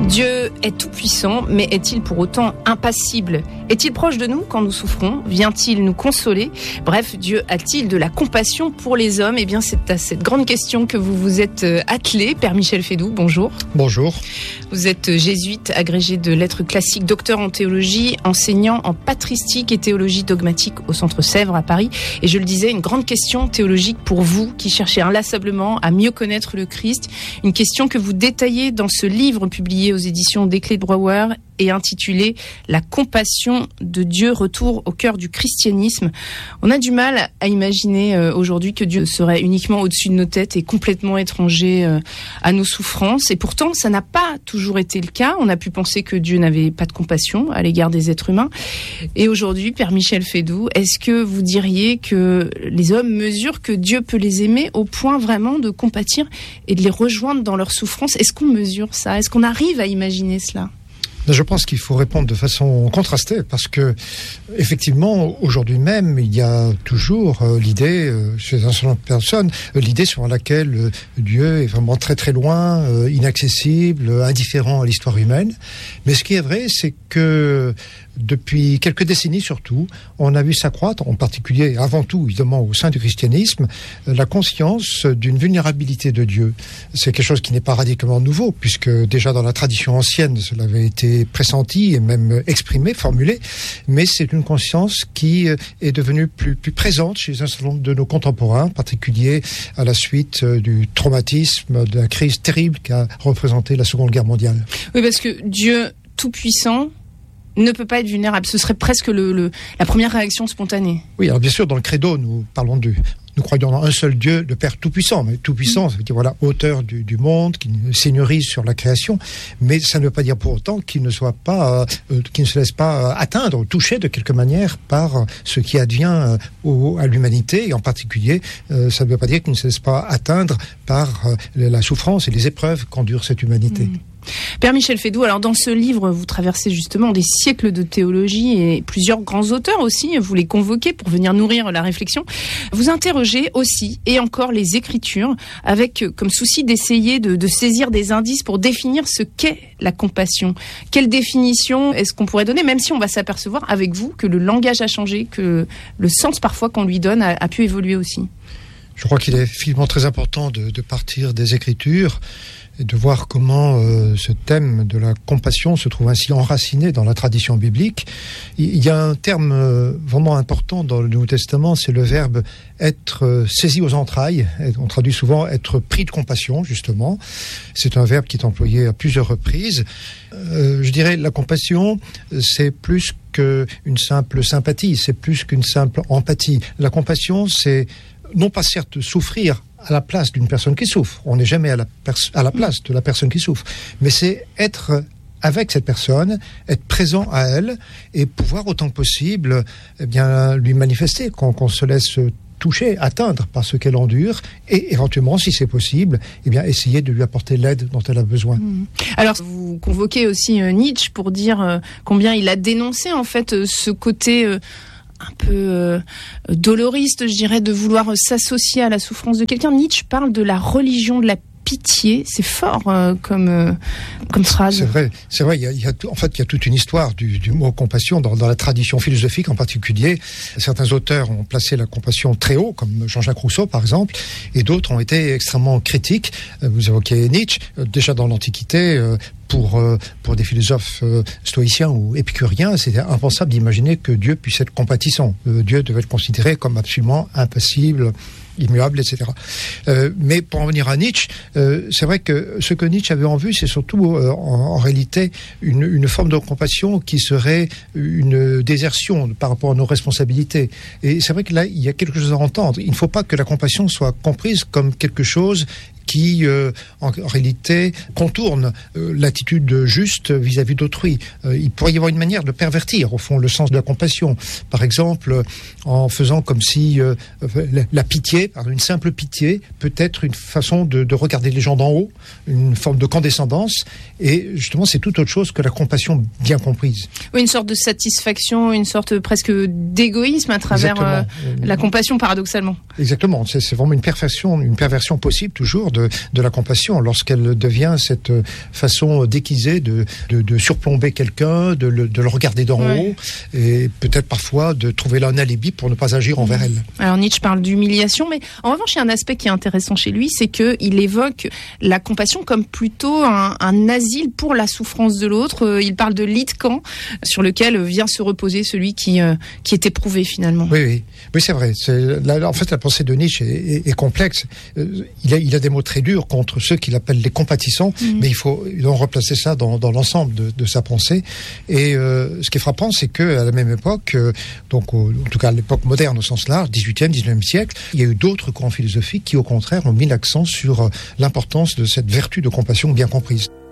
Dieu est tout-puissant, mais est-il pour autant impassible ? Est-il proche de nous quand nous souffrons ? Vient-il nous consoler ? Bref, Dieu a-t-il de la compassion pour les hommes ? Eh bien, c'est à cette grande question que vous vous êtes attelé. Père Michel Fédoux, bonjour. Bonjour. Vous êtes jésuite, agrégé de lettres classiques, docteur en théologie, enseignant en patristique et théologie dogmatique au Centre Sèvres à Paris. Et je le disais, une grande question théologique pour vous qui cherchez inlassablement à mieux connaître le Christ. Une question que vous détaillez dans ce livre publié aux éditions des Clés de Brouwer et intitulé « La compassion de Dieu, retour au cœur du christianisme ». On a du mal à imaginer aujourd'hui que Dieu serait uniquement au-dessus de nos têtes et complètement étranger à nos souffrances. Et pourtant, ça n'a pas toujours été le cas. On a pu penser que Dieu n'avait pas de compassion à l'égard des êtres humains. Et aujourd'hui, Père Michel Fédoux, est-ce que vous diriez que les hommes mesurent que Dieu peut les aimer au point vraiment de compatir et de les rejoindre dans leurs souffrances ? Est-ce qu'on mesure ça ? Est-ce qu'on arrive à imaginer cela ? Je pense qu'il faut répondre de façon contrastée parce que, effectivement, aujourd'hui même, il y a toujours l'idée, chez un certain nombre de personnes, l'idée sur laquelle Dieu est vraiment très très loin, inaccessible, indifférent à l'histoire humaine. Mais ce qui est vrai, c'est que depuis quelques décennies surtout, on a vu s'accroître, en particulier, avant tout, évidemment, au sein du christianisme, la conscience d'une vulnérabilité de Dieu. C'est quelque chose qui n'est pas radicalement nouveau, puisque déjà dans la tradition ancienne, cela avait été pressenti et même exprimé, formulé, mais c'est une conscience qui est devenue plus présente chez un certain nombre de nos contemporains, en particulier à la suite du traumatisme, de la crise terrible qu'a représenté la Seconde Guerre mondiale. Oui, parce que Dieu tout-puissant ne peut pas être vulnérable. Ce serait presque la première réaction spontanée. Oui, alors bien sûr, dans le credo, nous croyons en un seul Dieu, le Père tout-puissant. Mais tout-puissant, ça veut dire, voilà, auteur du monde, qui seigneurise sur la création. Mais ça ne veut pas dire pour autant qu'il ne se laisse pas atteindre, toucher de quelque manière par ce qui advient à l'humanité. Et en particulier, ça ne veut pas dire qu'il ne se laisse pas atteindre par la souffrance et les épreuves qu'endure cette humanité. Père Michel Fédoux, alors dans ce livre, vous traversez justement des siècles de théologie et plusieurs grands auteurs aussi, vous les convoquez pour venir nourrir la réflexion. Vous interrogez aussi, et encore, les Écritures, avec comme souci d'essayer de saisir des indices pour définir ce qu'est la compassion. Quelle définition est-ce qu'on pourrait donner, même si on va s'apercevoir avec vous que le langage a changé, que le sens parfois qu'on lui donne a pu évoluer aussi. Je crois qu'il est finalement très important de partir des Écritures et de voir comment ce thème de la compassion se trouve ainsi enraciné dans la tradition biblique. Il y a un terme vraiment important dans le Nouveau Testament, c'est le verbe être saisi aux entrailles. On traduit souvent être pris de compassion, justement. C'est un verbe qui est employé à plusieurs reprises. Je dirais la compassion, c'est plus qu'une simple sympathie, c'est plus qu'une simple empathie. La compassion, c'est non pas certes souffrir à la place d'une personne qui souffre. On n'est jamais à la place de la personne qui souffre. Mais c'est être avec cette personne, être présent à elle et pouvoir autant que possible lui manifester qu'on se laisse toucher, atteindre par ce qu'elle endure et éventuellement, si c'est possible, essayer de lui apporter l'aide dont elle a besoin. Alors, vous convoquez aussi Nietzsche pour dire combien il a dénoncé en fait ce côté un peu doloriste, je dirais, de vouloir s'associer à la souffrance de quelqu'un. Nietzsche parle de la religion de la pitié. C'est fort comme phrase. C'est vrai. Il y a toute une histoire du mot compassion dans la tradition philosophique en particulier. Certains auteurs ont placé la compassion très haut, comme Jean-Jacques Rousseau par exemple, et d'autres ont été extrêmement critiques. Vous évoquez Nietzsche, déjà dans l'Antiquité. Pour des philosophes stoïciens ou épicuriens, c'était impensable d'imaginer que Dieu puisse être compatissant. Dieu devait être considéré comme absolument impassible, immuable, etc. Mais pour en venir à Nietzsche, c'est vrai que ce que Nietzsche avait en vue, c'est surtout en réalité une forme de compassion qui serait une désertion par rapport à nos responsabilités. Et c'est vrai que là, il y a quelque chose à entendre. Il ne faut pas que la compassion soit comprise comme quelque chose qui, en réalité, contourne l'attitude juste vis-à-vis d'autrui. Il pourrait y avoir une manière de pervertir, au fond, le sens de la compassion. Par exemple, en faisant comme si la pitié, une simple pitié, peut être une façon de regarder les gens d'en haut, une forme de condescendance, et justement, c'est tout autre chose que la compassion bien comprise. Oui, une sorte de satisfaction, une sorte presque d'égoïsme à travers la compassion, paradoxalement. Exactement, c'est vraiment une perversion possible, toujours, de la compassion, lorsqu'elle devient cette façon déguisée de surplomber quelqu'un, de le regarder d'en haut, et peut-être parfois de trouver là un alibi pour ne pas agir envers elle. Alors Nietzsche parle d'humiliation, mais en revanche, il y a un aspect qui est intéressant chez lui, c'est qu'il évoque la compassion comme plutôt un asile pour la souffrance de l'autre. Il parle de lit de camp sur lequel vient se reposer celui qui est éprouvé finalement. Oui, c'est vrai. En fait, la pensée de Nietzsche est complexe. Il a des mots très durs contre ceux qu'il appelle les compatissants, mais il doit replacer ça dans l'ensemble de sa pensée. Et ce qui est frappant, c'est qu'à la même époque, donc en tout cas à l'époque moderne au sens large, 18e, 19e siècle, il y a eu d'autres courants philosophiques qui, au contraire, ont mis l'accent sur l'importance de cette vertu de compassion bien comprise.